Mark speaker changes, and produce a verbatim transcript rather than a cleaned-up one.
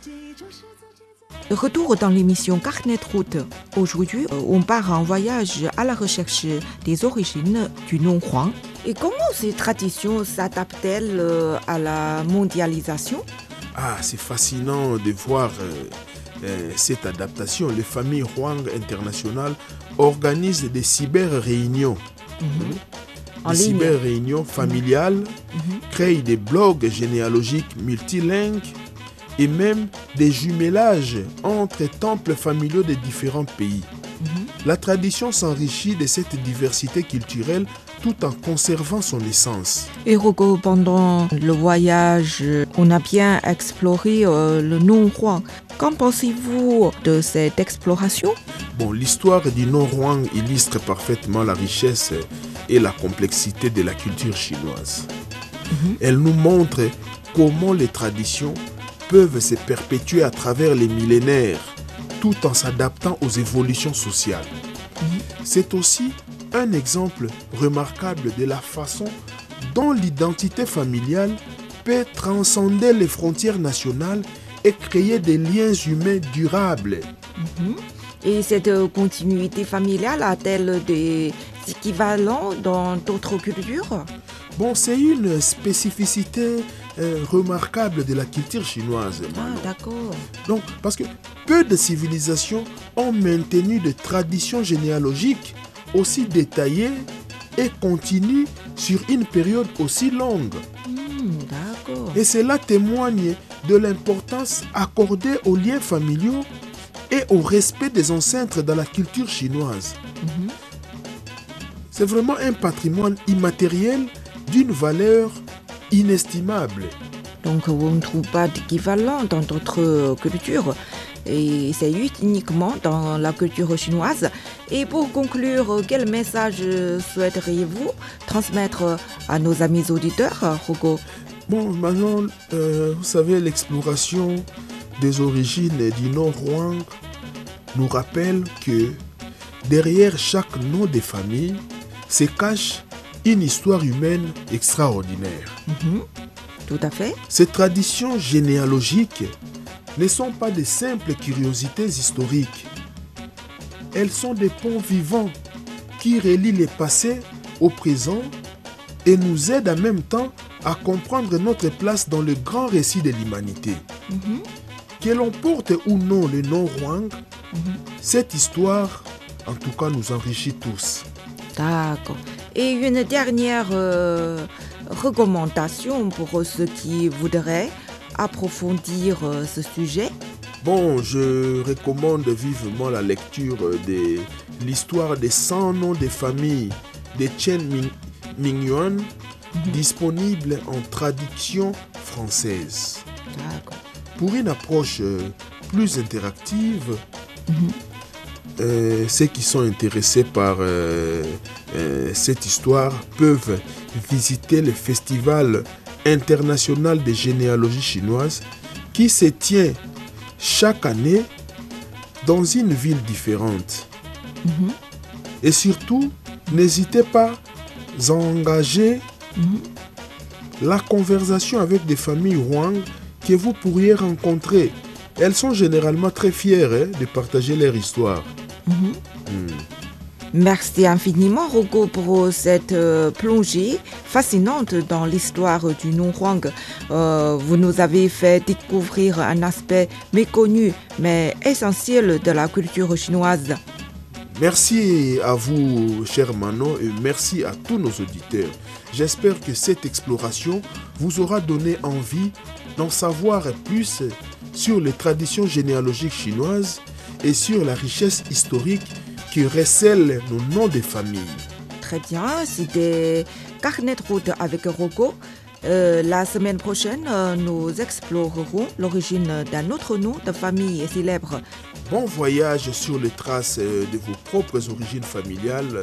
Speaker 1: De retour dans l'émission Carnet de route. Aujourd'hui, on part en voyage à la recherche des origines du nom Huang. Et comment ces traditions s'adaptent-elles à la mondialisation?
Speaker 2: Ah, c'est fascinant de voir euh, euh, cette adaptation. Les familles Huang internationales organisent des cyber-réunions.
Speaker 1: Mm-hmm.
Speaker 2: Des cyber-réunions familiales,
Speaker 1: Mm-hmm.
Speaker 2: créent des blogs généalogiques multilingues et même des jumelages entre temples familiaux de différents pays.
Speaker 1: Mm-hmm.
Speaker 2: La tradition s'enrichit de cette diversité culturelle tout en conservant son essence.
Speaker 1: Et Rocco, pendant le voyage, on a bien exploré euh, le nom Huang. Qu'en pensez-vous de cette exploration?
Speaker 2: Bon, l'histoire du nom Huang illustre parfaitement la richesse et la complexité de la culture chinoise.
Speaker 1: Mm-hmm.
Speaker 2: Elle nous montre comment les traditions peuvent se perpétuer à travers les millénaires tout en s'adaptant aux évolutions sociales.
Speaker 1: Mm-hmm.
Speaker 2: C'est aussi un exemple remarquable de la façon dont l'identité familiale peut transcender les frontières nationales et créer des liens humains durables.
Speaker 1: Mm-hmm. Et cette continuité familiale a-t-elle des équivalents dans d'autres cultures?
Speaker 2: Bon, c'est une spécificité euh, remarquable de la culture chinoise.
Speaker 1: Ah,
Speaker 2: Manon.
Speaker 1: d'accord.
Speaker 2: Donc, parce que peu de civilisations ont maintenu des traditions généalogiques aussi détaillées et continues sur une période aussi longue.
Speaker 1: Hmm, d'accord.
Speaker 2: Et cela témoigne de l'importance accordée aux liens familiaux et au respect des ancêtres dans la culture chinoise.
Speaker 1: Mhm.
Speaker 2: C'est vraiment un patrimoine immatériel d'une valeur inestimable.
Speaker 1: Donc, on ne trouve pas d'équivalent dans d'autres cultures. Et c'est uniquement dans la culture chinoise. Et pour conclure, quel message souhaiteriez-vous transmettre à nos amis auditeurs, Rocco?
Speaker 2: Bon, maintenant, euh, vous savez, l'exploration des origines du nom Huang nous rappelle que derrière chaque nom de famille se cache une histoire humaine extraordinaire.
Speaker 1: Mm-hmm. Tout à fait.
Speaker 2: Ces traditions généalogiques ne sont pas de simples curiosités historiques. Elles sont des ponts vivants qui relient le passé au présent et nous aident en même temps à comprendre notre place dans le grand récit de l'humanité.
Speaker 1: Mm-hmm.
Speaker 2: Que l'on porte ou non le nom Huang,
Speaker 1: Mm-hmm.
Speaker 2: cette histoire, en tout cas, nous enrichit tous.
Speaker 1: D'accord. Et une dernière euh, recommandation pour ceux qui voudraient approfondir euh, ce sujet?
Speaker 2: Bon, je recommande vivement la lecture de l'histoire des cent noms des familles de Chen Ming, Mingyuan, mm-hmm. disponible en traduction française.
Speaker 1: D'accord.
Speaker 2: Pour une approche euh, plus interactive,
Speaker 1: Mm-hmm.
Speaker 2: euh, ceux qui sont intéressés par euh, euh, cette histoire peuvent visiter le Festival international de généalogie chinoise qui se tient chaque année dans une ville différente.
Speaker 1: Mm-hmm.
Speaker 2: Et surtout, n'hésitez pas à engager
Speaker 1: Mm-hmm.
Speaker 2: la conversation avec des familles Huang que vous pourriez rencontrer. Elles sont généralement très fières hein, de partager leur histoire.
Speaker 1: Mm-hmm.
Speaker 2: Hmm.
Speaker 1: Merci infiniment, Rocco, pour cette euh, plongée fascinante dans l'histoire du nom Huang. Euh, vous nous avez fait découvrir un aspect méconnu, mais essentiel de la culture chinoise.
Speaker 2: Merci à vous, cher Manon, et merci à tous nos auditeurs. J'espère que cette exploration vous aura donné envie d'en savoir plus sur les traditions généalogiques chinoises et sur la richesse historique qui recèle nos noms de famille.
Speaker 1: Très bien, c'était Carnet de route avec Rocco. Euh, la semaine prochaine, euh, nous explorerons l'origine d'un autre nom de famille célèbre.
Speaker 2: Bon voyage sur les traces de vos propres origines familiales